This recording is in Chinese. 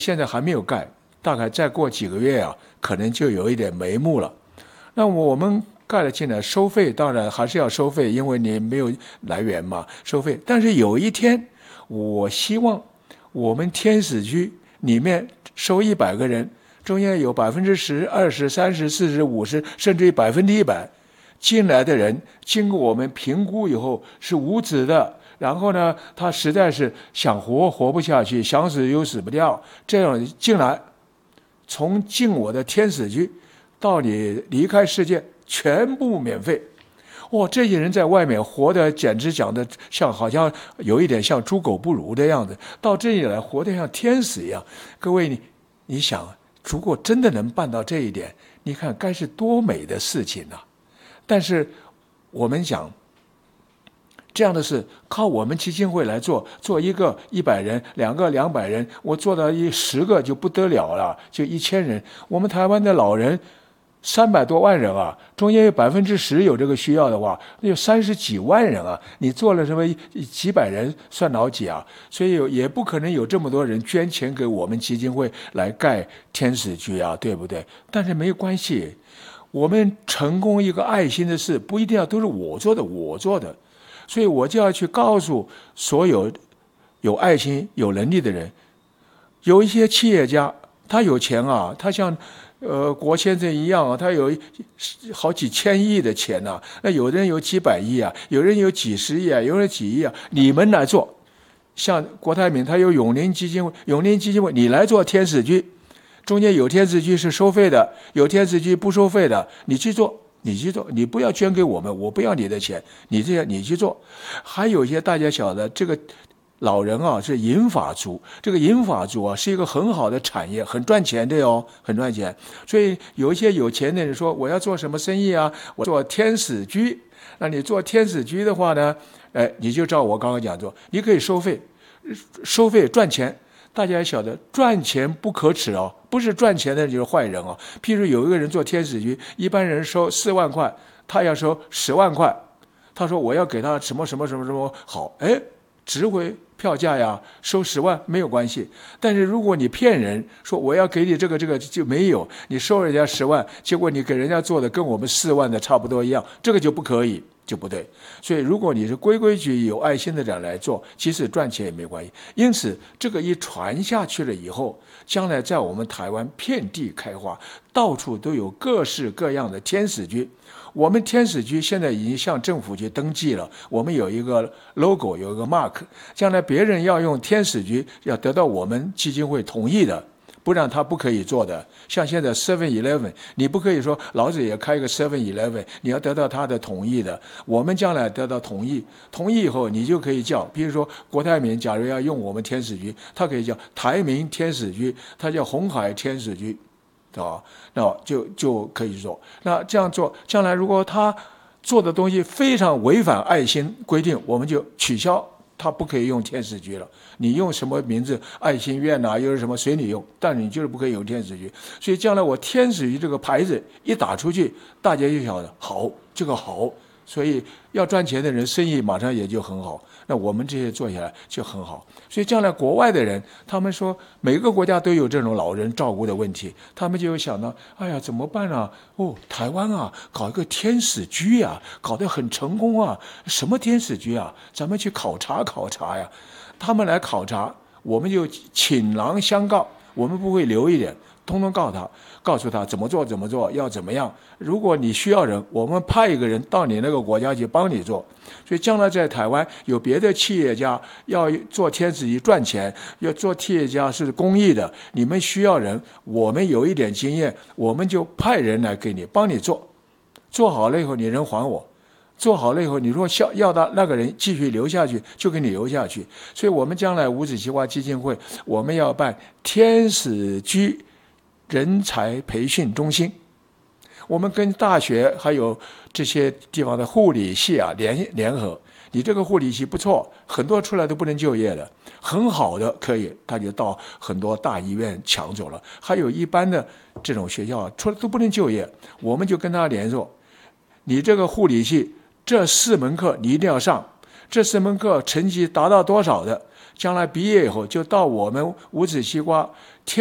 现在还没有盖，大概再过几个月啊，可能就有一点眉目了。那我们盖了进来，收费当然还是要收费，因为你没有来源嘛，收费。但是有一天，我希望我们天使居里面收100个人，中间有10%、20%、30%、40%、50%，甚至于100%进来的人，经过我们评估以后是无子的。然后呢，他实在是想活不下去，想死又死不掉，这样进来，从进我的天使居到你离开世界，全部免费。这些人在外面活得简直讲的像，好像有一点像猪狗不如的样子，到这里来活得像天使一样。各位，你想，如果真的能办到这一点，你看该是多美的事情啊！但是我们讲，这样的事靠我们基金会来做一个100人，2个200人，我做到10个就不得了了，就1000人。我们台湾的老人300多万人啊，中间有10%有这个需要的话，那有30几万人啊，你做了什么几百人算老几啊？所以也不可能有这么多人捐钱给我们基金会来盖天使居啊，对不对？但是没有关系，我们成功一个爱心的事，不一定要都是我做的。所以我就要去告诉所有有爱心、有能力的人，有一些企业家，他有钱啊，他像郭先生一样啊，他有好几千亿的钱啊，那有人有几百亿啊，有人有几十亿啊，有人几亿啊，你们来做。像郭台铭，他有永龄基金会，你来做天使居，中间有天使居是收费的，有天使居不收费的，你去做，你不要捐给我们，我不要你的钱，你去做。还有一些大家晓得，这个老人啊是银发族，这个银发族啊是一个很好的产业，很赚钱的哟，很赚钱。所以有一些有钱的人说，我要做什么生意啊？我做天使居。那你做天使居的话呢，你就照我刚刚讲做，你可以收费赚钱。大家也晓得，赚钱不可耻哦，不是赚钱的人就是坏人哦。譬如有一个人做天使居，一般人收4万块，他要收10万块，他说我要给他什么好，值回票价呀，收10万没有关系。但是如果你骗人说我要给你这个就没有，你收人家10万，结果你给人家做的跟我们4万的差不多一样，这个就不可以。就不对。所以如果你是规规矩矩有爱心的人来做，即使赚钱也没关系。因此这个一传下去了以后，将来在我们台湾遍地开花，到处都有各式各样的天使居。我们天使居现在已经向政府去登记了，我们有一个 logo， 有一个 mark， 将来别人要用天使居要得到我们基金会同意的，不然他不可以做的。像现在 7-Eleven， 你不可以说老子也开一个 7-Eleven， 你要得到他的同意的。我们将来得到同意以后，你就可以叫，比如说郭台铭假如要用我们天使居，他可以叫台铭天使居，他叫鸿海天使居，那就可以做。那这样做，将来如果他做的东西非常违反爱心规定，我们就取消，他不可以用天使居了。你用什么名字，爱心院啊，又是什么随你用，但你就是不可以用天使居。所以将来我天使居这个牌子一打出去，大家就晓得好，这个好，所以要赚钱的人生意马上也就很好。那我们这些做下来就很好。所以将来国外的人，他们说每个国家都有这种老人照顾的问题，他们就有想到，哎呀怎么办啊？台湾啊搞一个天使居啊，搞得很成功啊，什么天使居啊，咱们去考察呀。他们来考察，我们就倾囊相告，我们不会留一点，通通告诉他怎么做，要怎么样。如果你需要人，我们派一个人到你那个国家去帮你做。所以将来在台湾有别的企业家要做天使居赚钱，要做企业家是公益的，你们需要人，我们有一点经验，我们就派人来给你帮你做，做好了以后你人还我。做好了以后，你如果要到那个人继续留下去，就给你留下去。所以我们将来五子棋花基金会，我们要办天使居人才培训中心。我们跟大学还有这些地方的护理系啊联合，你这个护理系不错，很多出来都不能就业的，很好的可以，他就到很多大医院抢走了。还有一般的这种学校出来都不能就业，我们就跟他联络，你这个护理系这4门课你一定要上，这4门课成绩达到多少的，将来毕业以后就到我们五子棋花